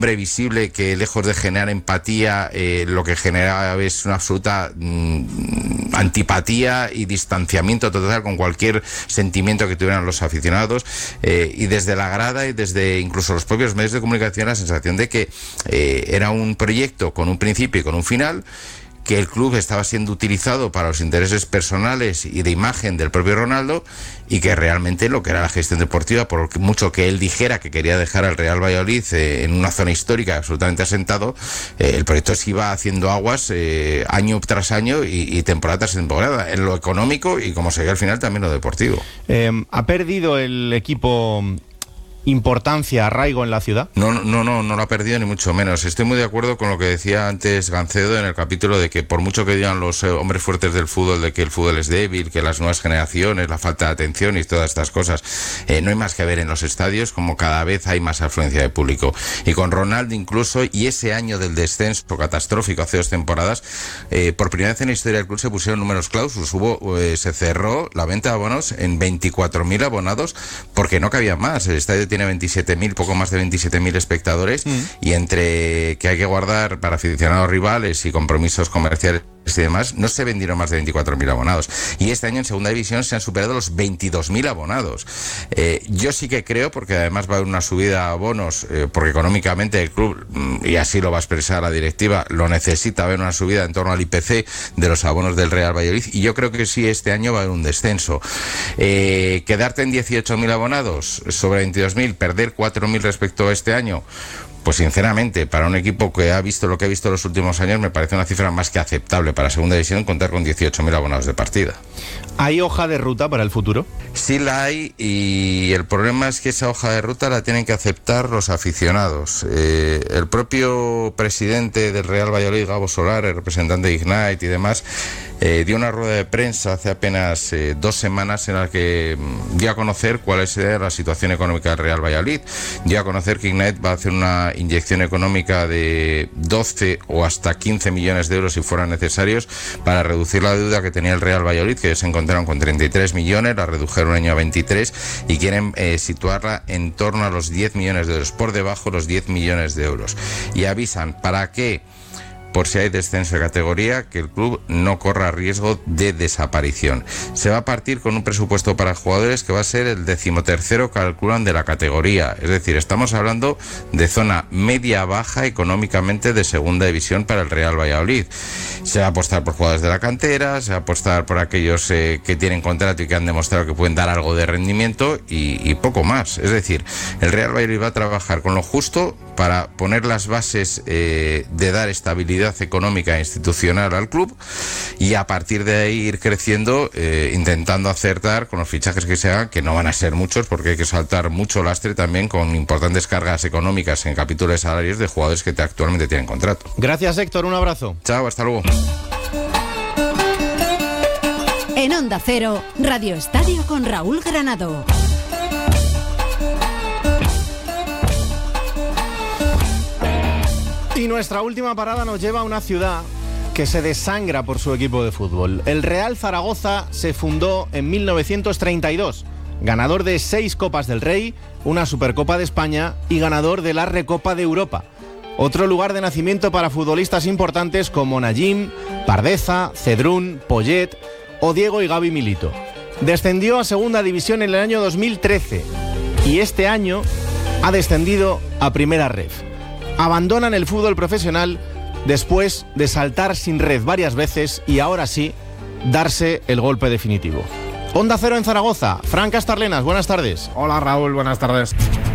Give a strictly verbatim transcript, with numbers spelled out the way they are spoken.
previsible que, lejos de generar empatía, eh, lo que genera es una absoluta mmm, antipatía y distanciamiento total con cualquier sentimiento que tuvieran los aficionados, eh, y desde la grada y desde incluso los propios medios de comunicación la sensación de que eh, era un proyecto con un principio y con un final, que el club estaba siendo utilizado para los intereses personales y de imagen del propio Ronaldo, y que realmente lo que era la gestión deportiva, por mucho que él dijera que quería dejar al Real Valladolid eh, en una zona histórica absolutamente asentado, eh, el proyecto se iba haciendo aguas eh, año tras año y, y temporada tras temporada, en lo económico y, como se ve al final, también lo deportivo. Eh, ¿Ha perdido el equipo importancia, arraigo en la ciudad? No, no, no, no lo ha perdido ni mucho menos. Estoy muy de acuerdo con lo que decía antes Gancedo en el capítulo de que, por mucho que digan los eh, hombres fuertes del fútbol de que el fútbol es débil, que las nuevas generaciones, la falta de atención y todas estas cosas, eh, no hay más que ver en los estadios como cada vez hay más afluencia de público. Y con Ronaldo incluso, y ese año del descenso catastrófico hace dos temporadas, eh, por primera vez en la historia del club se pusieron números clausus. Hubo, eh, se cerró la venta de abonos en veinticuatro mil abonados porque no cabía más. El estadio tiene veintisiete mil, poco más de veintisiete mil espectadores, mm. y entre que hay que guardar para aficionados rivales y compromisos comerciales y demás, no se vendieron más de veinticuatro mil abonados. Y este año en segunda división se han superado los veintidós mil abonados. Eh, yo sí que creo, porque además va a haber una subida a abonos, eh, porque económicamente el club, y así lo va a expresar la directiva, lo necesita, haber una subida en torno al I P C de los abonos del Real Valladolid, y yo creo que sí, este año va a haber un descenso. Eh, quedarte en dieciocho mil abonados sobre veintidós mil, perder cuatro mil respecto a este año, pues sinceramente, para un equipo que ha visto lo que ha visto en los últimos años, me parece una cifra más que aceptable para segunda división contar con dieciocho mil abonados de partida. ¿Hay hoja de ruta para el futuro? Sí la hay, y el problema es que esa hoja de ruta la tienen que aceptar los aficionados. Eh, el propio presidente del Real Valladolid, Gabo Solar, el representante de Ignite y demás, eh, dio una rueda de prensa hace apenas eh, dos semanas en la que mm, dio a conocer cuál es la situación económica del Real Valladolid. Dio a conocer que Ignite va a hacer una inyección económica de doce o hasta quince millones de euros si fueran necesarios para reducir la deuda que tenía el Real Valladolid, que se encontraron con treinta y tres millones, la redujeron un año a veintitrés y quieren eh, situarla en torno a los diez millones de euros, por debajo de los diez millones de euros. Y avisan para que, por si hay descenso de categoría, que el club no corra riesgo de desaparición. Se va a partir con un presupuesto para jugadores que va a ser el decimotercero, calculan, de la categoría. Es decir, estamos hablando de zona media-baja económicamente de segunda división para el Real Valladolid. Se va a apostar por jugadores de la cantera, se va a apostar por aquellos eh, que tienen contrato y que han demostrado que pueden dar algo de rendimiento y, y poco más. Es decir, el Real Valladolid va a trabajar con lo justo para poner las bases eh, de dar estabilidad económica e institucional al club, y a partir de ahí ir creciendo, eh, intentando acertar con los fichajes que se hagan, que no van a ser muchos porque hay que saltar mucho lastre también con importantes cargas económicas en capítulo de salarios de jugadores que te actualmente tienen contrato. Gracias, Héctor, un abrazo. Chao, hasta luego. En Onda Cero, Radio Estadio con Raúl Granado. Y nuestra última parada nos lleva a una ciudad que se desangra por su equipo de fútbol. El Real Zaragoza se fundó en mil novecientos treinta y dos, ganador de seis Copas del Rey, una Supercopa de España y ganador de la Recopa de Europa. Otro lugar de nacimiento para futbolistas importantes como Najim, Pardeza, Cedrún, Poyet o Diego y Gaby Milito. Descendió a Segunda División en el año dos mil trece y este año ha descendido a Primera Ref. Abandonan el fútbol profesional después de saltar sin red varias veces y ahora sí darse el golpe definitivo. Onda Cero en Zaragoza. Fran Castarlenas, buenas tardes. Hola Raúl, buenas tardes.